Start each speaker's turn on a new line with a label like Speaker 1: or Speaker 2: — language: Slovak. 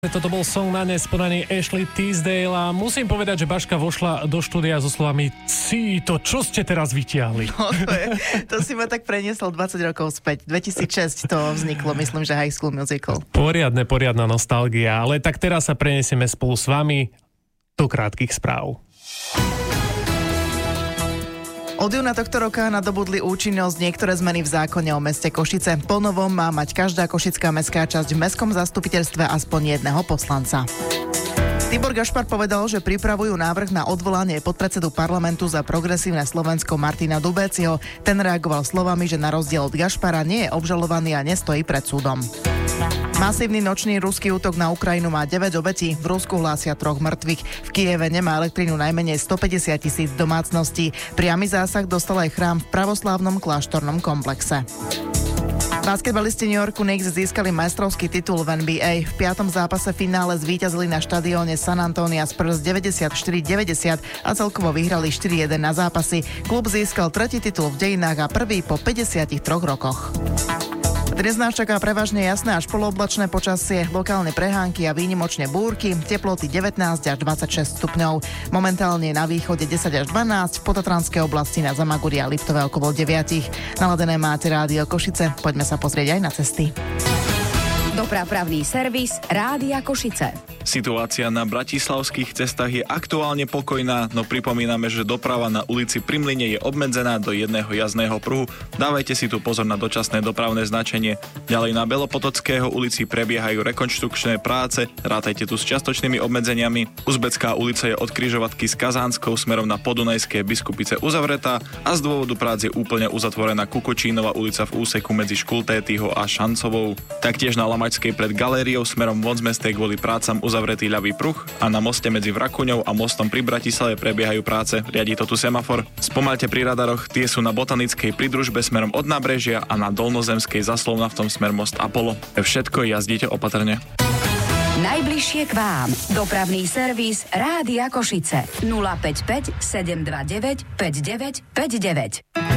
Speaker 1: Toto bol song na dnes podaný Ashley Tisdale a musím povedať, že Baška vošla do štúdia so slovami to čo ste teraz vytiahli?
Speaker 2: No, to si ma tak preniesol 20 rokov späť. 2006 to vzniklo, myslím, že High School Musical.
Speaker 1: Poriadna nostalgia, ale tak teraz sa prenesieme spolu s vami do krátkych správ.
Speaker 2: Od júna tohto roka nadobudli účinnosť niektoré zmeny v zákone o meste Košice. Po novom má mať každá košická mestská časť v mestskom zastupiteľstve aspoň jedného poslanca. Tibor Gašpar povedal, že pripravujú návrh na odvolanie podpredsedu parlamentu za progresívne Slovensko Martina Dubéciho. Ten reagoval slovami, že na rozdiel od Gašpara nie je obžalovaný a nestojí pred súdom. Masívny nočný ruský útok na Ukrajinu má 9 obetí. V Rusku hlásia 3 mŕtvych. V Kyjeve nemá elektrínu najmenej 150 000 domácností. Priamy zásah dostal aj chrám v pravoslávnom kláštornom komplexe. Basketbalisti New Yorku Knicks získali majstrovský titul v NBA. V 5. zápase finále zvíťazili na štadióne San Antonio Spurs 94-90 a celkovo vyhrali 4-1 na zápasy. Klub získal 3. titul v dejinách a prvý po 53 rokoch. Dnes nás čaká prevažne jasné až polooblačné počasie, lokálne prehánky a výnimočne búrky, teploty 19 až 26 stupňov. Momentálne na východe 10 až 12, v potatranskej oblasti na Zamaguri a Liptove okolo 9. Naladené máte Rádio Košice, poďme sa pozrieť aj na cesty.
Speaker 3: Dopravný servis Rádia Košice.
Speaker 4: Situácia na bratislavských cestách je aktuálne pokojná, no pripomíname, že doprava na ulici Pri Mlyne je obmedzená do jedného jazdného pruhu. Dávajte si tu pozor na dočasné dopravné značenie. Ďalej na Belopotockého ulici prebiehajú rekonštrukčné práce, rátajte tu s čiastočnými obmedzeniami. Uzbecká ulica je od križovatky s Kazánskou smerom na Podunajské Biskupice uzavretá a z dôvodu prác je úplne uzatvorená Kukučínova ulica v úseku medzi Škultétyho a Šancovou. Taktiež na Lamačskej pred galériou smerom von z mesta kvôli prácam uzavretý ľavý pruh a na moste medzi Vrakuňou a mostom pri Bratislave prebiehajú práce, riadi to tu semafor. Spomaľte pri radaroch, tie sú na Botanickej pri Družbe smerom od Nábrežia a na Dolnozemskej za Slovnaftom smer most Apollo. Všetko jazdíte opatrne.
Speaker 3: Najbližšie k vám. Dopravný servis Rádia Košice 055 729 5959.